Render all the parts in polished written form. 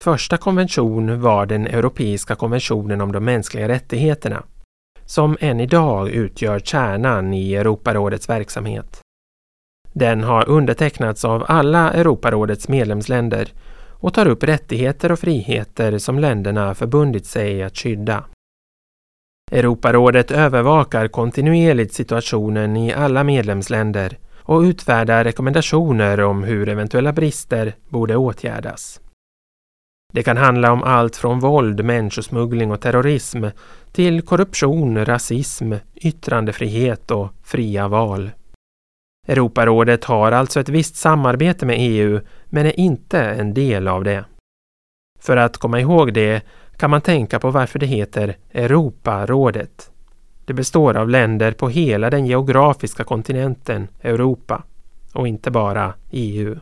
första konvention var den Europeiska konventionen om de mänskliga rättigheterna, som än idag utgör kärnan i Europarådets verksamhet. Den har undertecknats av alla Europarådets medlemsländer och tar upp rättigheter och friheter som länderna förbundit sig att skydda. Europarådet övervakar kontinuerligt situationen i alla medlemsländer och utfärdar rekommendationer om hur eventuella brister borde åtgärdas. Det kan handla om allt från våld, människosmuggling och terrorism till korruption, rasism, yttrandefrihet och fria val. Europarådet har alltså ett visst samarbete med EU men är inte en del av det. För att komma ihåg det kan man tänka på varför det heter Europarådet. Det består av länder på hela den geografiska kontinenten Europa och inte bara EU.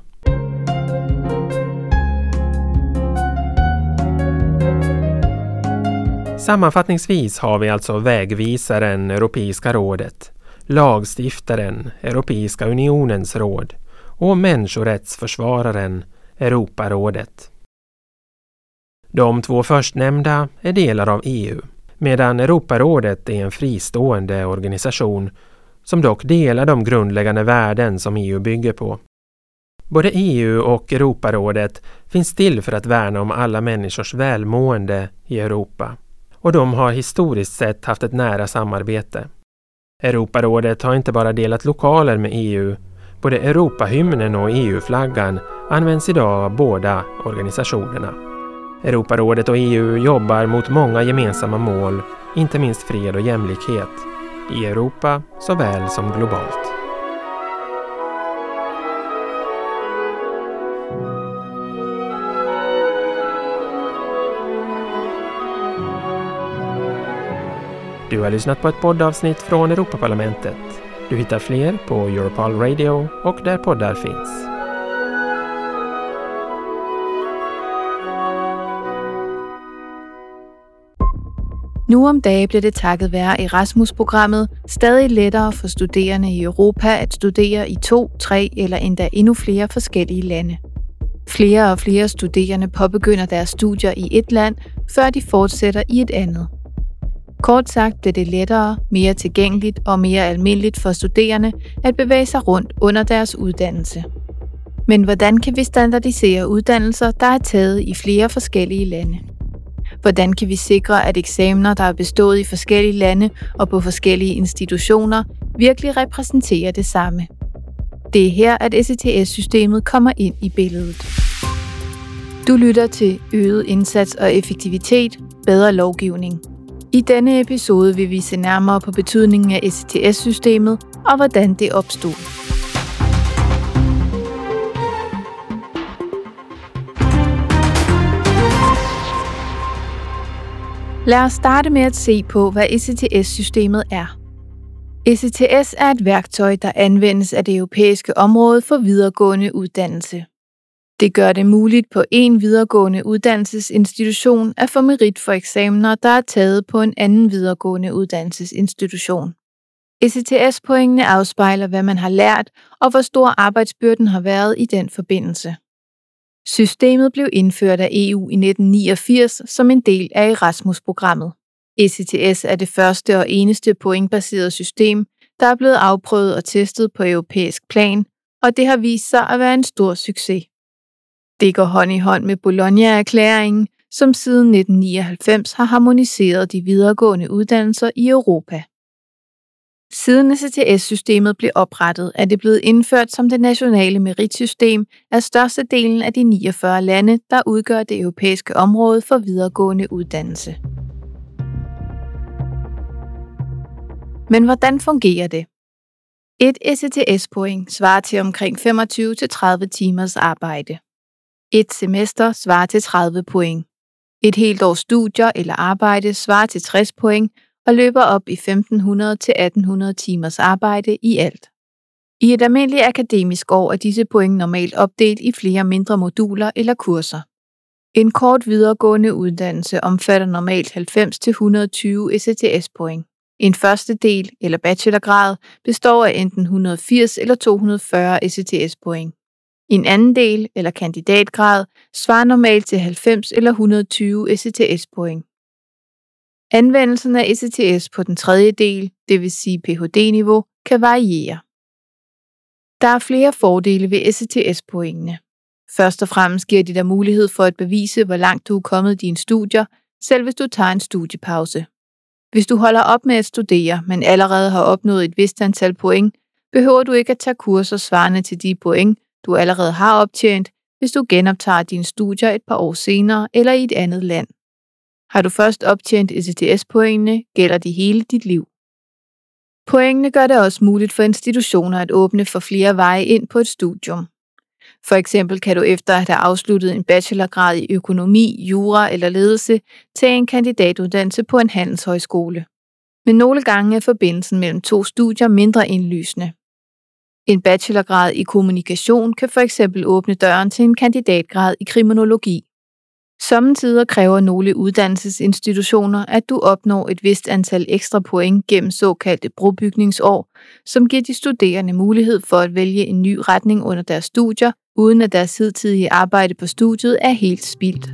Sammanfattningsvis har vi alltså vägvisaren Europeiska rådet, lagstiftaren Europeiska unionens råd och människorättsförsvararen Europarådet. De två förstnämnda är delar av EU, medan Europarådet är en fristående organisation som dock delar de grundläggande värden som EU bygger på. Både EU och Europarådet finns till för att värna om alla människors välmående i Europa, och de har historiskt sett haft ett nära samarbete. Europarådet har inte bara delat lokaler med EU, både Europahymnen och EU-flaggan används idag av båda organisationerna. Europarådet och EU jobbar mot många gemensamma mål, inte minst fred och jämlikhet, i Europa såväl som globalt. Du har lyssnat på ett poddavsnitt från Europaparlamentet. Du hittar fler på Europol Radio och där poddar finns. Nu om dage bliver det takket være Erasmus-programmet stadig lettere for studerende i Europa at studere i 2, 3 eller endda endnu flere forskellige lande. Flere og flere studerende påbegynder deres studier i et land, før de fortsætter i et andet. Kort sagt bliver det lettere, mere tilgængeligt og mere almindeligt for studerende at bevæge sig rundt under deres uddannelse. Men hvordan kan vi standardisere uddannelser, der er taget i flere forskellige lande? Hvordan kan vi sikre, at eksamener, der er bestået i forskellige lande og på forskellige institutioner, virkelig repræsenterer det samme? Det er her, at ECTS-systemet kommer ind i billedet. Du lytter til øget indsats og effektivitet, bedre lovgivning. I denne episode vil vi se nærmere på betydningen af ECTS-systemet og hvordan det opstod. Lad os starte med at se på, hvad ECTS-systemet er. ECTS er et værktøj, der anvendes af det europæiske område for videregående uddannelse. Det gør det muligt på en videregående uddannelsesinstitution at få merit for eksamener, der er taget på en anden videregående uddannelsesinstitution. ECTS-pointene afspejler, hvad man har lært, og hvor stor arbejdsbyrden har været i den forbindelse. Systemet blev indført af EU i 1989 som en del af Erasmus-programmet. ECTS er det første og eneste pointbaserede system, der er blevet afprøvet og testet på europæisk plan, og det har vist sig at være en stor succes. Det går hånd i hånd med Bologna-erklæringen, som siden 1999 har harmoniseret de videregående uddannelser i Europa. Siden ECTS-systemet blev oprettet, er det blevet indført som det nationale meritsystem af størstedelen af de 49 lande, der udgør det europæiske område for videregående uddannelse. Men hvordan fungerer det? Et ECTS-point svarer til omkring 25-30 timers arbejde. Et semester svarer til 30 point. Et helt års studier eller arbejde svarer til 60 point og løber op i 1500 til 1800 timers arbejde i alt. I et almindeligt akademisk år er disse point normalt opdelt i flere mindre moduler eller kurser. En kort videregående uddannelse omfatter normalt 90-120 ECTS-point. En første del eller bachelorgrad består af enten 180 eller 240 ECTS-point. En anden del, eller kandidatgrad, svarer normalt til 90 eller 120 ECTS-point. Anvendelsen af ECTS på den tredje del, det vil sige Ph.D.-niveau, kan variere. Der er flere fordele ved ECTS-pointene. Først og fremmest giver de dig mulighed for at bevise, hvor langt du er kommet i dine studier, selv hvis du tager en studiepause. Hvis du holder op med at studere, men allerede har opnået et vist antal point, behøver du ikke at tage kurser svarende til de point, du allerede har optjent, hvis du genoptager dine studier et par år senere eller i et andet land. Har du først optjent ECTS-pointene, gælder de hele dit liv. Pointene gør det også muligt for institutioner at åbne for flere veje ind på et studium. For eksempel kan du efter at have afsluttet en bachelorgrad i økonomi, jura eller ledelse tage en kandidatuddannelse på en handelshøjskole. Men nogle gange er forbindelsen mellem to studier mindre indlysende. En bachelorgrad i kommunikation kan for eksempel åbne døren til en kandidatgrad i kriminologi. Sommetider kræver nogle uddannelsesinstitutioner, at du opnår et vist antal ekstra point gennem såkaldte brobygningsår, som giver de studerende mulighed for at vælge en ny retning under deres studier, uden at deres hidtidige arbejde på studiet er helt spildt.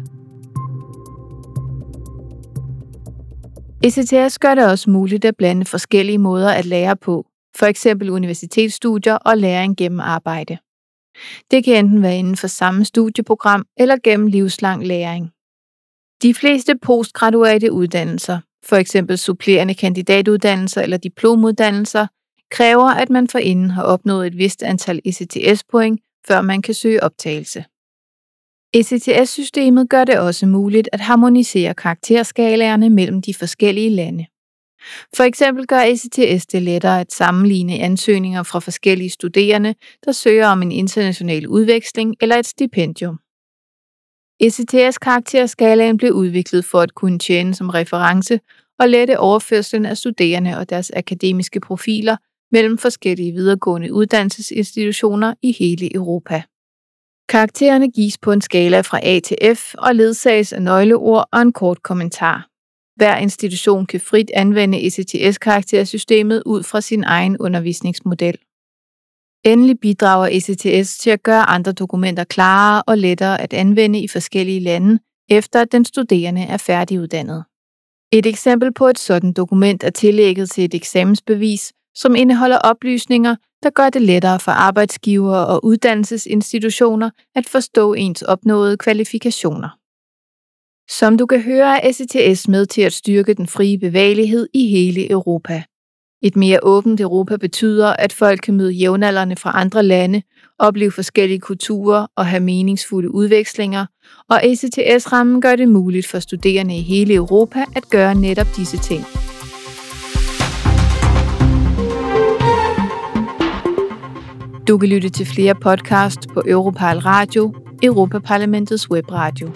ECTS gør det også muligt at blande forskellige måder at lære på, for eksempel universitetsstudier og læring gennem arbejde. Det kan enten være inden for samme studieprogram eller gennem livslang læring. De fleste postgraduate uddannelser, for eksempel supplerende kandidatuddannelser eller diplomuddannelser, kræver, at man forinden har opnået et vist antal ECTS-point, før man kan søge optagelse. ECTS-systemet gør det også muligt at harmonisere karakterskalaerne mellem de forskellige lande. For eksempel gør ECTS det lettere at sammenligne ansøgninger fra forskellige studerende, der søger om en international udveksling eller et stipendium. ECTS-karakterskalaen blev udviklet for at kunne tjene som reference og lette overførslen af studerende og deres akademiske profiler mellem forskellige videregående uddannelsesinstitutioner i hele Europa. Karaktererne gives på en skala fra A til F og ledsages af nøgleord og en kort kommentar. Hver institution kan frit anvende ECTS-karaktersystemet ud fra sin egen undervisningsmodel. Endelig bidrager ECTS til at gøre andre dokumenter klarere og lettere at anvende i forskellige lande, efter at den studerende er færdiguddannet. Et eksempel på et sådant dokument er tillægget til et eksamensbevis, som indeholder oplysninger, der gør det lettere for arbejdsgivere og uddannelsesinstitutioner at forstå ens opnåede kvalifikationer. Som du kan høre, er ECTS med til at styrke den frie bevægelighed i hele Europa. Et mere åbent Europa betyder, at folk kan møde jævnaldrende fra andre lande, opleve forskellige kulturer og have meningsfulde udvekslinger, og ECTS-rammen gør det muligt for studerende i hele Europa at gøre netop disse ting. Du kan lytte til flere podcasts på Europal Radio, Europaparlamentets webradio.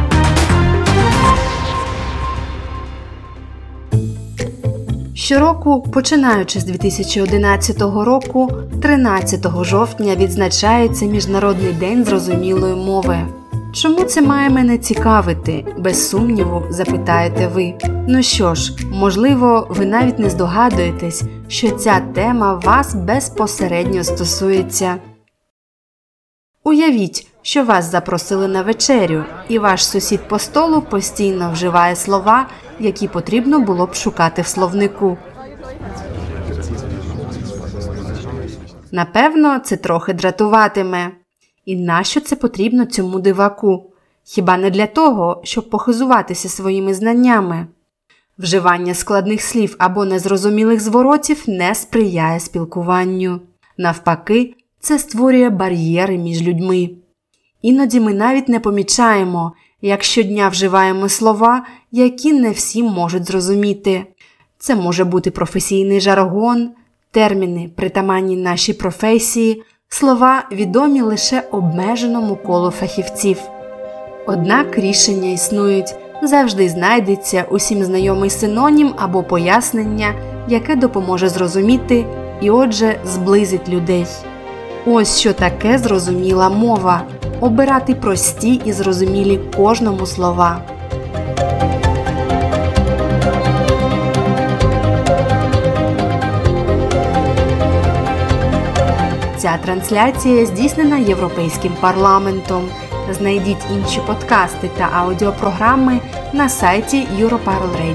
Щороку, починаючи з 2011 року, 13 жовтня відзначається Міжнародний день зрозумілої мови. Чому це має мене цікавити? Без сумніву, запитаєте ви. Ну що ж, можливо, ви навіть не здогадуєтесь, що ця тема вас безпосередньо стосується. Уявіть, що вас запросили на вечерю, і ваш сусід по столу постійно вживає слова, які потрібно було б шукати в словнику. Напевно, це трохи дратуватиме. І нащо це потрібно цьому диваку? Хіба не для того, щоб похизуватися своїми знаннями? Вживання складних слів або незрозумілих зворотів не сприяє спілкуванню. Навпаки, це створює бар'єри між людьми. Іноді ми навіть не помічаємо, як щодня вживаємо слова, які не всі можуть зрозуміти. Це може бути професійний жаргон, терміни, притаманні нашій професії, слова, відомі лише обмеженому колу фахівців. Однак рішення існують. Завжди знайдеться усім знайомий синонім або пояснення, яке допоможе зрозуміти і, отже, зблизить людей. Ось що таке зрозуміла мова – обирати прості і зрозумілі кожному слова. Ця трансляція здійснена Європейським парламентом. Знайдіть інші подкасти та аудіопрограми на сайті Europarl Radio.